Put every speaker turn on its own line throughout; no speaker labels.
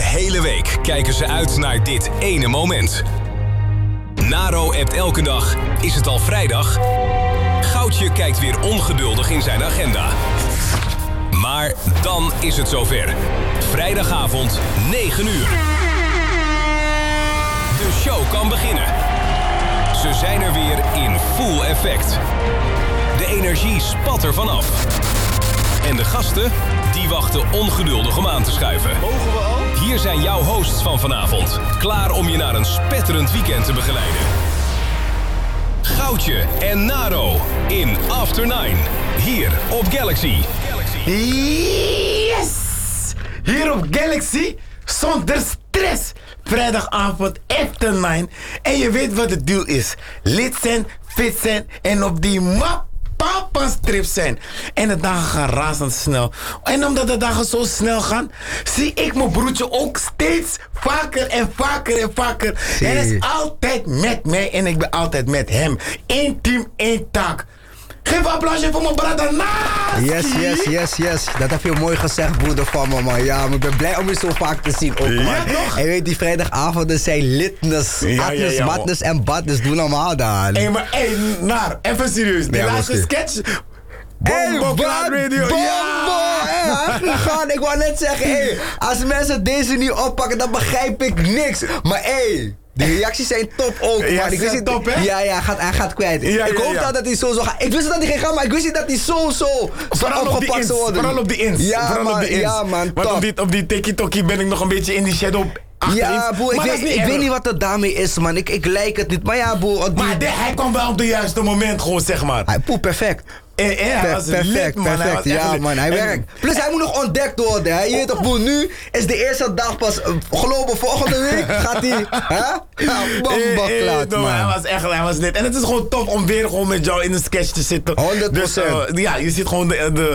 hele week kijken ze uit naar dit ene moment. Naro appt elke dag, is het al vrijdag? Goudje kijkt weer ongeduldig in zijn agenda. Maar dan is het zover. Vrijdagavond, 9 uur. De show kan beginnen. Ze zijn er weer in full effect. De energie spat er vanaf. En de gasten, die wachten ongeduldig om aan te schuiven.
Mogen we al?
Hier zijn jouw hosts van vanavond. Klaar om je naar een spetterend weekend te begeleiden. Goudje en Naro in After 9. Hier op Galaxy.
Yes! Hier op Galaxy, zonder stress. Vrijdagavond After 9. En je weet wat het deal is. Lid zijn, fit zijn en op die papa-strip zijn. En de dagen gaan razendsnel. En omdat de dagen zo snel gaan, zie ik mijn broertje ook steeds vaker en vaker en vaker. En hij is altijd met mij en ik ben altijd met hem. Eén team, één taak. Geef een applausje voor mijn brother Naski.
Yes. Dat heb je mooi gezegd, broeder van me, man. Ja, maar ik ben blij om je zo vaak te zien ook, man.
Ja, toch?
En weet die vrijdagavonden zijn litness. Atnes, matnes en badnes. Doe normaal dan.
Hé, maar Naar, even serieus. Die laatste sketch... Bombo Radio.
Ik wou net zeggen, als mensen deze niet oppakken, dan begrijp ik niks. Maar de reacties zijn top ook.
Ja,
man. Ik wist niet,
top, hè?
Ja, hij gaat kwijt. Ik hoop dat hij zo gaat. Ik wist dat hij ging gaan, maar ik wist niet dat hij zo opgepakt zou worden.
Vooral op de ins.
Ja, man, top.
Want op die tikkie-tokkie ben ik nog een beetje in die shadow achterin.
Ja, boer, ik weet niet wat er daarmee is, man. Ik lijk het niet. Maar ja, boer.
Maar hij kwam wel op het juiste moment, gewoon, zeg maar.
Boer, perfect.
Hij was perfect, man.
Hij werkt. Plus hij moet nog ontdekt worden. Hè. Je weet toch, boer, nu is de eerste dag pas. Gelopen, volgende week gaat hij. Bombaklaat, man.
Hij was net. En het is gewoon tof om weer gewoon met jou in een sketch te zitten.
100%.
Dus je ziet gewoon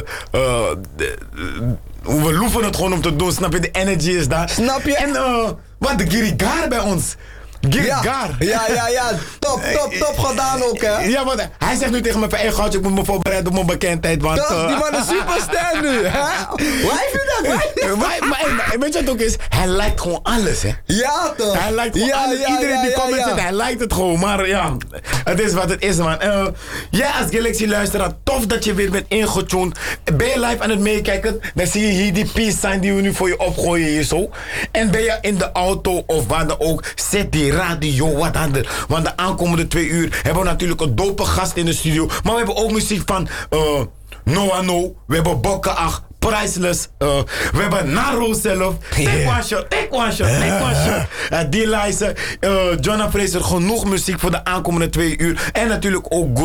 we loeven het gewoon om te doen, snap je? De energy is daar.
Snap je?
En wat, de Girigar bij ons. Girigar.
Ja. Top gedaan ook, hè?
Ja, want hij zegt nu tegen me van, Goudje, ik moet me voorbereiden op mijn bekendheid, want...
Die man is superster nu, hè? Hoe heeft je dat?
Maar weet je wat ook is? Hij lijkt gewoon alles, hè?
Ja, toch?
Hij lijkt gewoon alles. Iedereen die comment zit, hij lijkt het gewoon. Maar ja, het is wat het is, man. Jij als Galaxy-luisteraar, tof dat je weer bent ingetuned. Ben je live aan het meekijken? Dan zie je hier die peace sign die we nu voor je opgooien hier zo. En ben je in de auto of waar dan ook, zet die radio wat harder. Want de aankomende 2 uur hebben we natuurlijk een dope gast in de studio. Maar we hebben ook muziek van Noah No. We hebben Bokke 8. Priceless. We hebben Naro zelf. Take one shot. D-Liza. Jonah Fraser. Genoeg muziek voor de aankomende 2 uur. En natuurlijk ook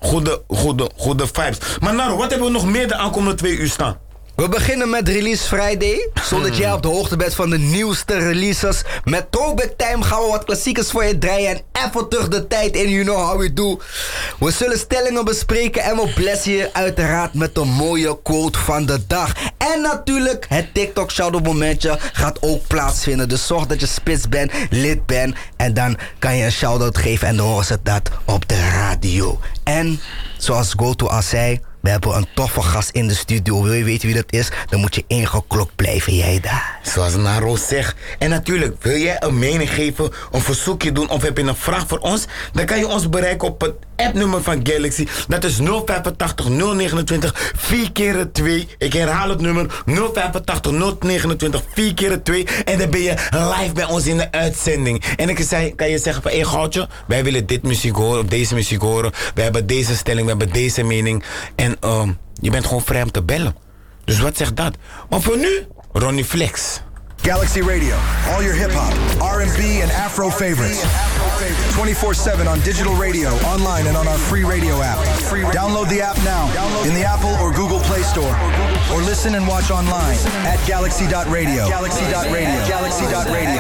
goede vibes. Maar Naro, wat hebben we nog meer de aankomende 2 uur staan?
We beginnen met Release Friday. Zodat jij op de hoogte bent van de nieuwste releases. Met Throwback Time gaan we wat klassiekers voor je draaien. En even terug de tijd in, you know how we do. We zullen stellingen bespreken en we blessen je uiteraard met een mooie quote van de dag. En natuurlijk, het TikTok shout-out momentje gaat ook plaatsvinden. Dus zorg dat je spits bent, lid bent. En dan kan je een shout-out geven en dan horen ze dat op de radio. En, zoals Goto al zei, we hebben een toffe gast in de studio. Wil je weten wie dat is? Dan moet je ingeklokt blijven, jij daar.
Zoals Naro zegt. En natuurlijk, wil jij een mening geven, een verzoekje doen of heb je een vraag voor ons? Dan kan je ons bereiken op het appnummer van Galaxy. Dat is 085 029 4x2. Ik herhaal het nummer 085 029 4x2. En dan ben je live bij ons in de uitzending. En dan kan je zeggen van, Goudje, wij willen dit muziek horen, of deze muziek horen. We hebben deze stelling, we hebben deze mening. En je bent gewoon vrij om te bellen. Dus wat zegt dat? Maar voor nu, Ronnie Flex.
Galaxy Radio, all your hip-hop, R&B and Afro favorites. 24/7 on digital radio, online and on our free radio app. Download the app now in the Apple or Google Play Store. Or listen and watch online at galaxy.radio. Galaxy.radio.